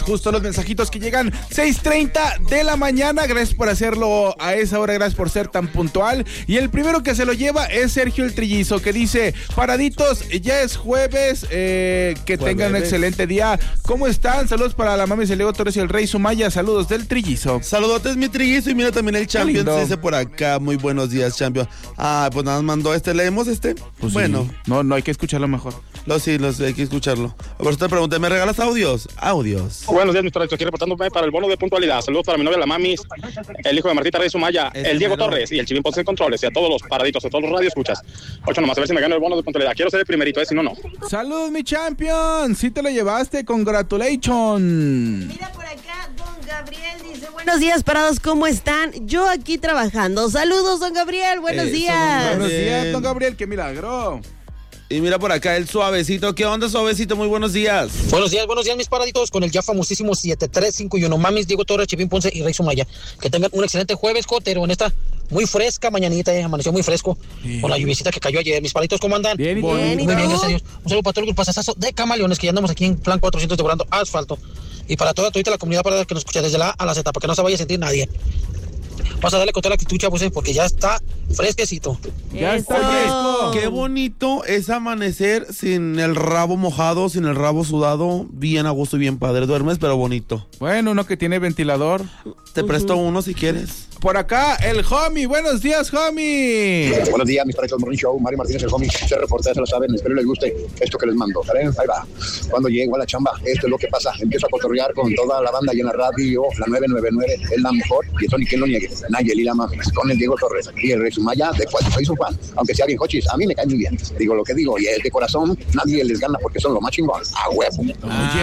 justo los mensajitos que llegan 6:30 de la mañana. Gracias por hacerlo a esa hora, gracias por ser tan puntual. Y el primero que se lo lleva es Sergio el Trillizo, que dice: paraditos, ya es jueves, que tengan un excelente día. ¿Cómo están? Saludos para la mami Diego Torres y el Rey Sumaya. Saludos del Trillizo. Saludotes, mi Trillizo. Y mira también el Champion, dice por acá: muy buenos días, Champion. Pues nada más mandó ¿leemos este? Pues bueno. Sí. No hay que escucharlo mejor. Hay que escucharlo. Por eso te pregunté, ¿me regalas audios? Buenos días, mis paraditos. Aquí reportándome para el bono de puntualidad. Saludos para mi novia, la Mamis, el hijo de Martita Rey Sumaya, el Diego Torres y el Chivín Ponce en controles. Y a todos los paraditos, a todos los radioescuchas. 8 nomás, a ver si me gano el bono de puntualidad. Quiero ser el primerito, si no, no. Saludos, mi Champion. Sí te lo llevaste, congratulations. Mira por acá, don Gabriel dice: buenos días, parados, ¿cómo están? Yo aquí trabajando. Saludos, don Gabriel, buenos días. Buenos días, don Gabriel, qué milagro. Y mira por acá el Suavecito. ¿Qué onda, Suavecito? Muy buenos días. Buenos días, mis paraditos, con el ya famosísimo 7351. Mamis, Diego Torres, Chivín Ponce y Rey Sumaya. Que tengan un excelente jueves, Jotero, en esta muy fresca mañanita, amaneció muy fresco. Sí. Con la lluviecita que cayó ayer. Mis paraditos, ¿cómo andan? Bien, muy bien, gracias a Dios. Un saludo para todo el grupazazo de Camaleones, que ya andamos aquí en plan 400 devorando asfalto. Y para toda la comunidad parada que nos escucha desde la A a la Z, para que no se vaya a sentir nadie. Vas a darle con toda la actitud, chavos, porque ya está fresquecito. Ya está fresco. Qué bonito es amanecer sin el rabo mojado, sin el rabo sudado, bien a gusto y bien padre. Duermes, pero bonito. Bueno, uno que tiene ventilador. Te presto uno si quieres. Por acá, el homie. Buenos días, homie. Buenos días, mis paraditos Morning Show. Mario Martínez, el homie. Se reporta, se lo saben. Espero les guste esto que les mando. ¿Saben? Ahí va. Cuando llego a la chamba, esto es lo que pasa. Empiezo a cotorrear con toda la banda y en la radio. La 999 es la mejor. Y eso ni quien lo niegue. Nayeli, la Mamis, con el Diego Torres y el Rey Sumaya, de cual soy su fan. Aunque sea bien cochis, a mí me cae muy bien. Digo lo que digo. Y es de corazón, nadie les gana porque son lo más chingón. A huevo. Oye,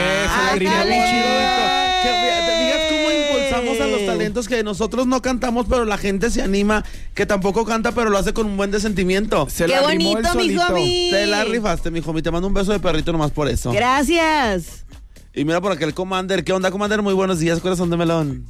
se le muy chido. Que te digas cómo impulsamos a los talentos que nosotros no cantamos, pero la gente se anima, que tampoco canta, pero lo hace con un buen de sentimiento. ¡Qué bonito, mi homie! Te la rifaste, mi homie. Te mando un beso de perrito nomás por eso. Gracias. Y mira por acá el Commander. ¿Qué onda, Commander? Muy buenos días, corazón de melón.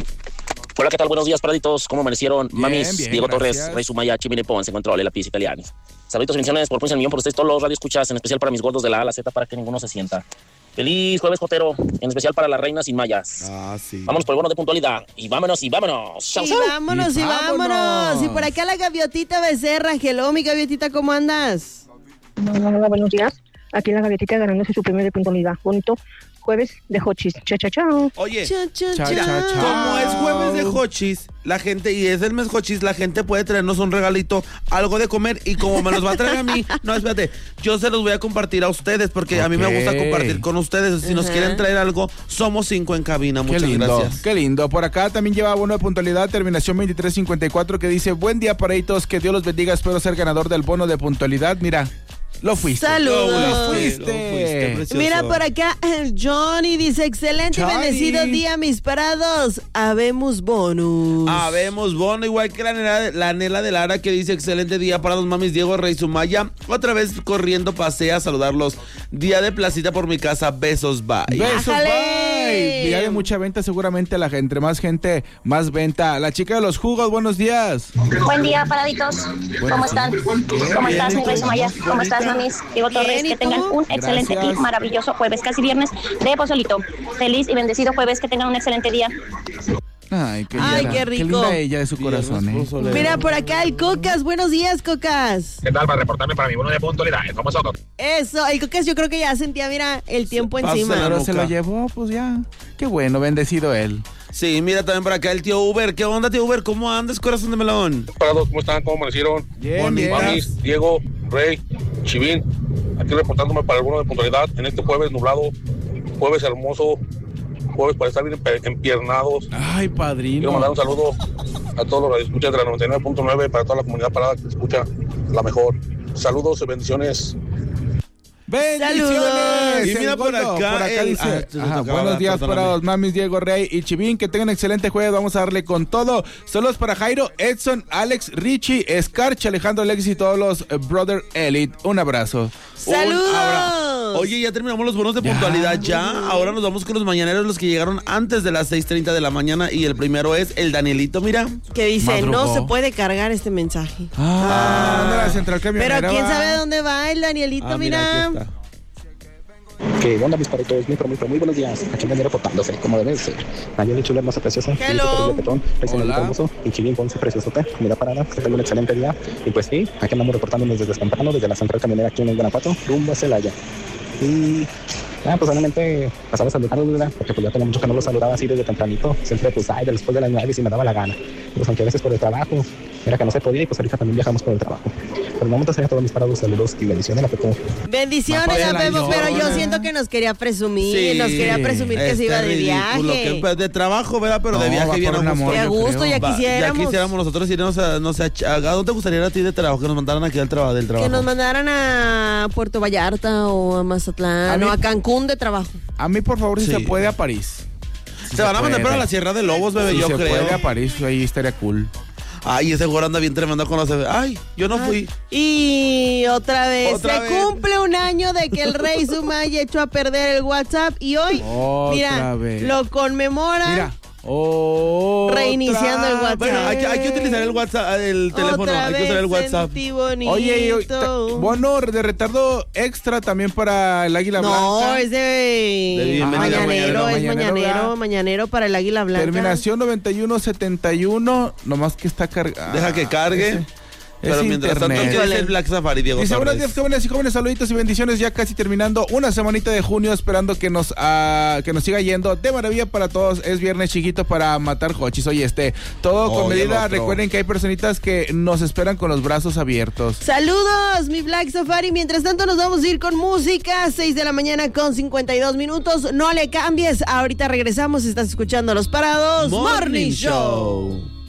Hola, ¿qué tal? Buenos días, paraditos. ¿Cómo amanecieron? Bien, Mamis, bien, Diego gracias. Torres, Rey Sumaya, Chimine Ponce, Control, la Pizza Italiani. Saluditos y bendiciones por Ponce el Millón por ustedes, todos los radioescuchas, en especial para mis gordos de la A a la Z, para que ninguno se sienta. Feliz jueves, Jotero, en especial para las reinas sin mayas. Sí. Vámonos por el bono de puntualidad. Y vámonos. Chau, chau. Vámonos. Y por acá la Gaviotita Becerra. Hello, mi Gaviotita, ¿cómo andas? Hola, buenos días. Aquí la Gaviotita ganándose su premio de puntualidad. Bonito jueves de Hochis. Chao. Oye, Cha. como es jueves de Hochis, la gente, y es el mes Hochis, la gente puede traernos un regalito, algo de comer, y como me los va a traer a mí, no, espérate, yo se los voy a compartir a ustedes, porque a mí me gusta compartir con ustedes. Si nos quieren traer algo, somos 5 en cabina. Muchas gracias. Qué lindo. Por acá también lleva bono de puntualidad, terminación 2354, que dice: buen día, paraditos, que Dios los bendiga, espero ser ganador del bono de puntualidad. Mira, lo fuiste. Saludos. Lo fuiste. Precioso. Mira por acá el Johnny dice: excelente y bendecido día, mis parados. Habemos bonus. Habemos bono, igual que la Nela de Lara, que dice: excelente día para los mamis, Diego, Rey Sumaya. Otra vez corriendo, pasé a saludarlos. Día de placita por mi casa. Besos, bye. Besos, bye. Día de mucha venta, seguramente entre más gente, más venta. La chica de los jugos, buenos días. Buen día, paraditos. ¿Cómo están? ¿Cómo estás, mi Rey Sumaya? ¿Cómo estás, mamis? Diego Torres, que tengan un excelente y maravilloso jueves, casi viernes de pozolito. Feliz y bendecido jueves, que tengan un excelente día. Ay, qué rico. Qué linda ella de su corazón, Mira por acá el Cocas. Buenos días, Cocas. ¿Qué tal? Para reportarme para mi bono de puntualidad. El famoso Eso, el Cocas yo creo que ya sentía, mira, el tiempo encima. Pero se lo llevó, pues ya. Qué bueno, bendecido él. Sí, mira también por acá el tío Uber. ¿Qué onda, tío Uber? ¿Cómo andas, corazón de melón? Parados, ¿cómo están? ¿Cómo amanecieron? Bien, bien. Mamis, Diego, Rey, Chivín, aquí reportándome para el bono de puntualidad en este jueves nublado, jueves hermoso, jueves para estar bien empiernados. Ay, padrino. Quiero mandar un saludo a todos los radioescuchas de la 99.9, para toda la comunidad parada que escucha la mejor. Saludos y bendiciones. ¡Bendiciones! Y mira por acá dice: buenos días para los mamis, Diego, Rey y Chivín, que tengan un excelente jueves, vamos a darle con todo. Saludos para Jairo, Edson, Alex, Richie, Scarch, Alejandro, Alex y todos los Brother Elite. Un abrazo. ¡Saludos! Oye, ya terminamos los bonos de puntualidad ya. Ahora nos vamos con los mañaneros, los que llegaron antes de las 6:30 de la mañana, y el primero es el Danielito, mira. Que dice: Madrugó. no se puede cargar este mensaje. ¿Dónde la central camionera? Pero quién sabe dónde va el Danielito, mira. Aquí está. Que onda, mis paritos, muy buenos días. Aquí me reportándose, como debe ser. Nayeli Chula, hermosa, preciosa. Hello. Hola. Hermoso. Y Chilín Ponce, preciosote. Mira parada, que tenga un excelente día. Y pues sí, aquí andamos reportándonos desde temprano, desde la central camionera aquí en el Guanajuato, rumbo a Celaya. Y pues obviamente pasaba a saludarlos, porque pues ya tenía mucho que no los saludaba así desde tempranito. Siempre pues, después de las 9 si me daba la gana. Pues aunque a veces por el trabajo, era que no se podía y pues ahorita también viajamos por el trabajo. Por el momento sería todos mis parados, saludos y bendiciones a Pepo. Bendiciones a Pepo, pero yo siento que nos quería presumir, que se iba de viaje. De trabajo, ¿verdad? Pero de viaje bien a gusto. A gusto, ya quisiéramos. Ya quisiéramos nosotros irnos a, no sé, ¿a dónde te gustaría ir a ti de trabajo? Que nos mandaran aquí del trabajo. Que nos mandaran a Puerto Vallarta o a Mazatlán o a Cancún de trabajo. A mí, por favor, si se puede, a París. Se van a mandar para la Sierra de Lobos, bebé, yo creo. Si se puede, a París, ahí estaría cool. Ay, ese güey anda bien tremendo con los... Ay, yo no fui. Y otra vez. Cumple un año de que el rey Sumaya echó a perder el WhatsApp y hoy, lo conmemora. Mira. Reiniciando el WhatsApp. Bueno, hay que utilizar el WhatsApp, el teléfono. Hay que usar el WhatsApp. Oye, bono de retardo extra también para el Águila Blanca. No, es de mañanero para el Águila Blanca. Terminación 9171, nomás que está cargado. Deja que cargue. Pero mientras tanto, ¿qué dice el Black Safari, Diego? Dice, buenos días, jóvenes y jóvenes, saluditos y bendiciones, ya casi terminando una semanita de junio, esperando que nos siga yendo de maravilla para todos. Es viernes chiquito para matar hochis. Oye, todo con medida. Recuerden que hay personitas que nos esperan con los brazos abiertos. Saludos, mi Black Safari. Mientras tanto, nos vamos a ir con música. 6 de la mañana con 52 minutos. No le cambies. Ahorita regresamos. Estás escuchando Los Parados Morning Show.